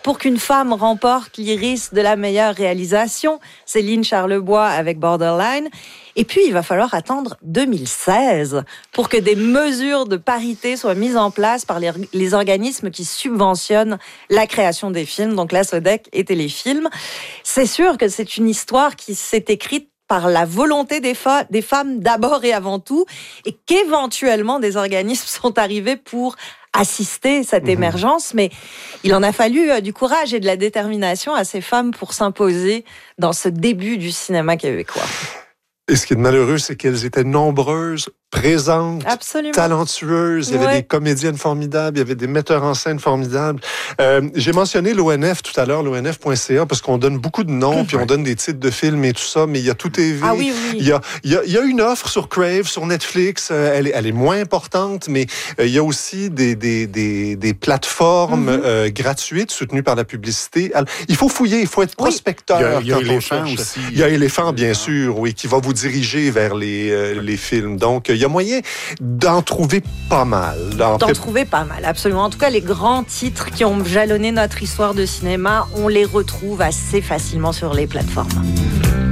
pour qu'une femme remporte l'Iris de la meilleure réalisation. Céline Charlebois avec Borderline. Et puis, il va falloir attendre 2016 pour que des mesures de parité soient mises en place par les organismes qui subventionnent la création des films, donc la SODEC et Téléfilm. C'est sûr que c'est une histoire qui s'est écrite par la volonté des femmes d'abord et avant tout, et qu'éventuellement des organismes sont arrivés pour assister cette émergence, mais il en a fallu du courage et de la détermination à ces femmes pour s'imposer dans ce début du cinéma québécois. Et ce qui est malheureux, c'est qu'elles étaient nombreuses, présentes, absolument, talentueuses. Il y avait des comédiennes formidables, il y avait des metteurs en scène formidables. J'ai mentionné l'ONF tout à l'heure, l'ONF.ca, parce qu'on donne beaucoup de noms, puis on donne des titres de films et tout ça, mais il y a Tout TV. Ah oui. Il y a une offre sur Crave, sur Netflix. Elle est moins importante, mais il y a aussi des plateformes gratuites soutenues par la publicité. Alors, il faut fouiller, il faut être prospecteur. Il y a Éléphant aussi. Il y a Éléphant, bien sûr, oui, qui va vous diriger vers les films. Donc, il y a moyen d'en trouver pas mal. D'en trouver pas mal, absolument. En tout cas, les grands titres qui ont jalonné notre histoire de cinéma, on les retrouve assez facilement sur les plateformes.